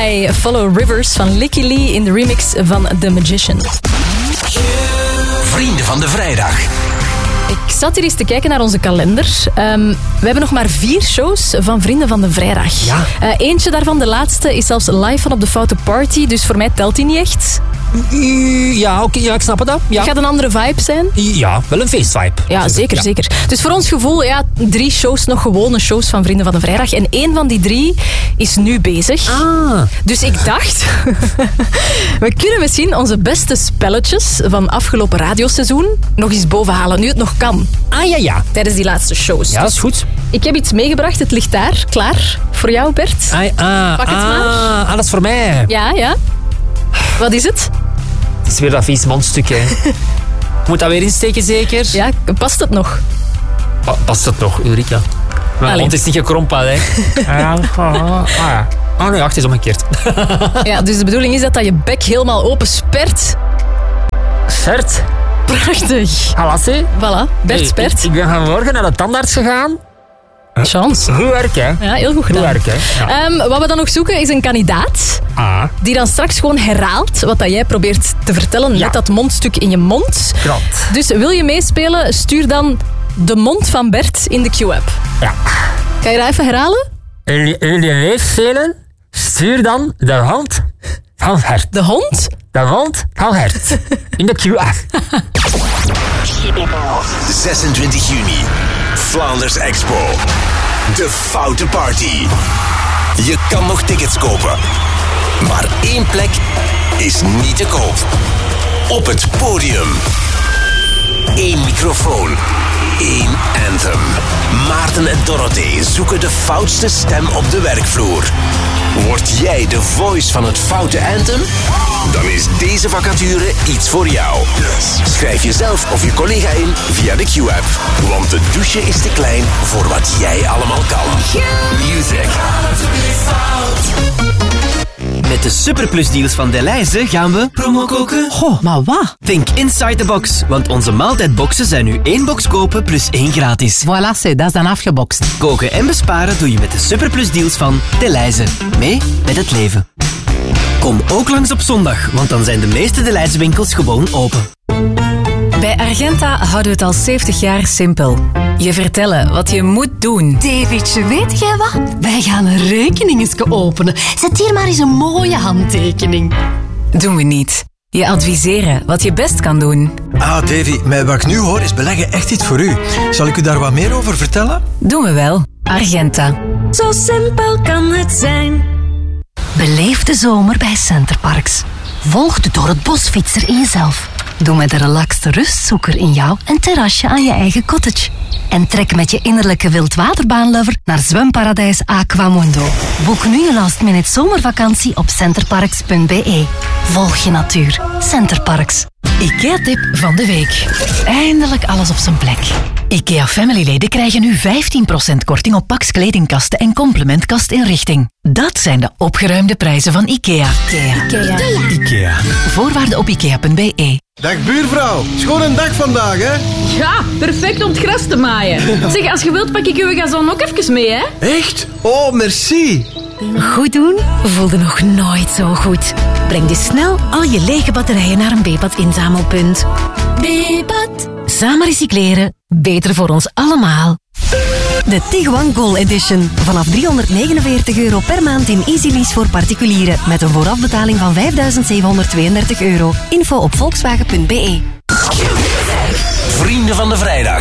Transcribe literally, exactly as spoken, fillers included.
Sky, Follow Rivers van Licky Lee in de remix van The Magician. Vrienden van de Vrijdag. Ik zat hier eens te kijken naar onze kalender. Um, we hebben nog maar vier shows van Vrienden van de Vrijdag. Ja. Uh, eentje daarvan, de laatste, is zelfs live van op de Foute Party. Dus voor mij telt die niet echt. Ja, oké, okay, ja, ik snap het. Dat. Ja. Het gaat een andere vibe zijn. Ja, wel een feestvibe. Ja, zeker, ja. zeker. Dus voor ons gevoel, ja, drie shows, nog gewone shows van Vrienden van de Vrijdag. En één van die drie is nu bezig. Ah. Dus ik dacht, we kunnen misschien onze beste spelletjes van afgelopen radioseizoen nog eens bovenhalen, nu het nog kan. Ah, ja, ja. Tijdens die laatste shows. Ja, dat is goed. Ik heb iets meegebracht, het ligt daar, klaar. Voor jou, Bert. Ah, ah, Pak het ah, maar. Ah, dat is voor mij. Ja, ja. Wat is het? Het is weer dat vies mondstuk, hè. Moet dat weer insteken, zeker? Ja, past het nog? Pa- past het nog, Ulrika? Mijn Allee. mond is niet gekrompeld, hè. Ah, ja. Oh nee, wacht, het is omgekeerd. Ja, dus de bedoeling is dat, dat je bek helemaal open spert. Sert? Prachtig. Halassie? Voilà, Bert Hey, spert. ik, ik ben vanmorgen naar de tandarts gegaan. Chance. Goed werk, hè? Ja, heel goed gedaan. Goed werk, hè? Ja. Um, wat we dan nog zoeken is een kandidaat Ah, die dan straks gewoon herhaalt wat dat jij probeert te vertellen Ja. met dat mondstuk in je mond. klopt. Dus wil je meespelen, stuur dan de mond van Bert in de Q-app. Ja. Kan je dat even herhalen? En jullie leefstelen, stuur dan de hand van Hert. De hond? De hand van Hert. In de Q-app. zesentwintig juni. Flanders Expo. De Foute Party. Je kan nog tickets kopen. Maar één plek is niet te koop. Op het podium. Eén microfoon. Één anthem. Maarten en Dorothee zoeken de foutste stem op de werkvloer. Word jij de voice van het foute anthem? Dan is deze vacature iets voor jou. Schrijf jezelf of je collega in via de Q-app. Want de douche is te klein voor wat jij allemaal kan. Music. Met de Superplus deals van Delhaize gaan we promo koken. Goh, maar wat? Think inside the box, want onze maaltijdboxen zijn nu één box kopen plus één gratis. Voilà, c'est, dat is dan afgebokst. Koken en besparen doe je met de Superplus deals van Delhaize. Mee met het leven. Kom ook langs op zondag, want dan zijn de meeste Delhaize winkels gewoon open. Bij Argenta houden we het al zeventig jaar simpel. Je vertellen wat je moet doen. Davidje, weet jij wat? Wij gaan een rekeningenske openen. Zet hier maar eens een mooie handtekening. Doen we niet. Je adviseren wat je best kan doen. Ah, Davy, met wat ik nu hoor is beleggen echt iets voor u. Zal ik u daar wat meer over vertellen? Doen we wel. Argenta. Zo simpel kan het zijn. Beleef de zomer bij Centerparks. Volg de door het bosfietser in jezelf. Doe met de relaxte rustzoeker in jou een terrasje aan je eigen cottage. En trek met je innerlijke wildwaterbaanlover naar zwemparadijs Aquamundo. Boek nu je last minute zomervakantie op centerparks punt b e. Volg je natuur. Centerparks. IKEA-tip van de week. Eindelijk alles op zijn plek. IKEA Family-leden krijgen nu vijftien procent korting op Pax kledingkasten en complementkastinrichting. Dat zijn de opgeruimde prijzen van IKEA. IKEA. Ikea. Ikea. Voorwaarden op ikea punt b e. Dag buurvrouw, schoon een dag vandaag, hè? Ja, perfect om het gras te maaien. Zeg, als je wilt pak ik uw gazon ook even mee, hè? Echt? Oh, merci. Goed doen voelde nog nooit zo goed. Breng dus snel al je lege batterijen naar een B-pad-inzamelpunt. B-pad. Samen recycleren, beter voor ons allemaal. De Tiguan Gold Edition. Vanaf driehonderdnegenenveertig euro per maand in Easy Lease voor particulieren. Met een voorafbetaling van vijfduizend zevenhonderdtweeëndertig euro. Info op volkswagen punt b e. Vrienden van de Vrijdag.